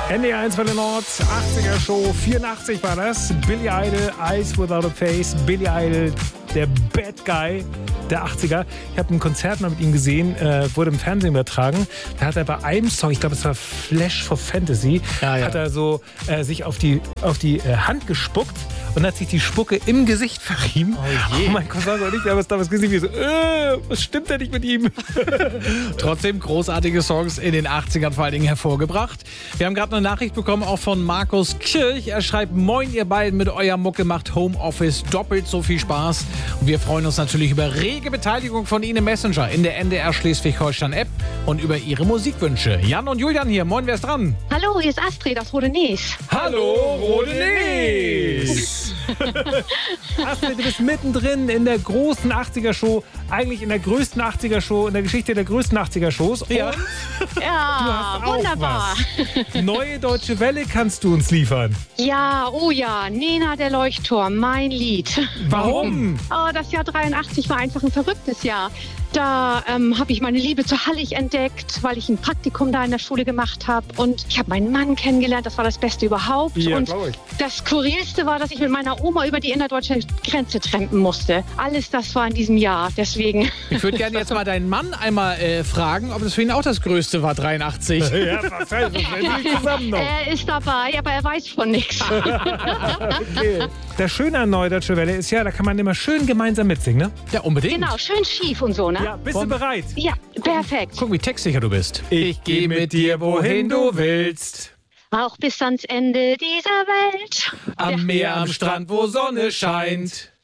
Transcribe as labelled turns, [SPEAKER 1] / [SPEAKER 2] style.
[SPEAKER 1] NDR1 Welle Nord, 80er Show, 84 war das. Billy Idol, Eyes Without a Face. Billy Idol, der Bad Guy der 80er. Ich habe ein Konzert mal mit ihm gesehen, wurde im Fernsehen übertragen. Da hat er bei einem Song, ich glaube es war Flash for Fantasy, hat er so sich auf die Hand gespuckt und hat sich die Spucke im Gesicht verrieben. Oh je. Oh mein Cousin und ich haben es damals gesehen, wie so, was stimmt denn nicht mit ihm?
[SPEAKER 2] Trotzdem großartige Songs in den 80ern vor allen Dingen hervorgebracht. Wir haben gerade eine Nachricht bekommen, auch von Markus Kirch. Er schreibt, moin ihr beiden, mit eurer Mucke macht Homeoffice doppelt so viel Spaß. Und wir freuen uns natürlich über rege Beteiligung von Ihnen im Messenger, in der NDR Schleswig-Holstein-App und über Ihre Musikwünsche. Jan und Julian hier, moin, wer ist dran?
[SPEAKER 3] Hallo, hier ist Astrid aus Rodenes.
[SPEAKER 1] Hallo, Rodenes! Astrid, du bist mittendrin in der großen 80er-Show, eigentlich in der größten 80er-Show, in der Geschichte der größten 80er-Shows.
[SPEAKER 2] Ja,
[SPEAKER 3] ja, wunderbar.
[SPEAKER 1] Neue Deutsche Welle kannst du uns liefern.
[SPEAKER 3] Ja, oh ja, Nena der Leuchtturm, mein Lied.
[SPEAKER 1] Warum?
[SPEAKER 3] Oh, das Jahr 83 war einfach ein verrücktes Jahr. Da habe ich meine Liebe zu Hallig entdeckt, weil ich ein Praktikum da in der Schule gemacht habe. Und ich habe meinen Mann kennengelernt, das war das Beste überhaupt.
[SPEAKER 1] Ja,
[SPEAKER 3] und das Skurrilste war, dass ich mit meiner Oma über die innerdeutsche Grenze trampen musste. Alles das war in diesem Jahr, deswegen.
[SPEAKER 2] Ich würde gerne jetzt mal deinen Mann einmal fragen, ob das für ihn auch das Größte war, 83.
[SPEAKER 1] Ja, was heißt das? Zusammen noch.
[SPEAKER 3] Er ist dabei, aber er weiß von nichts.
[SPEAKER 1] Okay. Das Schöne an Neue Deutsche Welle ist ja, da kann man immer schön gemeinsam mitsingen, ne?
[SPEAKER 2] Ja, unbedingt.
[SPEAKER 3] Genau, schön schief und so, ne?
[SPEAKER 1] Ja, bist du bereit?
[SPEAKER 3] Ja, perfekt.
[SPEAKER 2] Guck, wie textsicher du bist.
[SPEAKER 1] Ich geh mit dir, wohin du willst.
[SPEAKER 3] Auch bis ans Ende dieser Welt.
[SPEAKER 2] Am Meer, am Strand, wo Sonne scheint.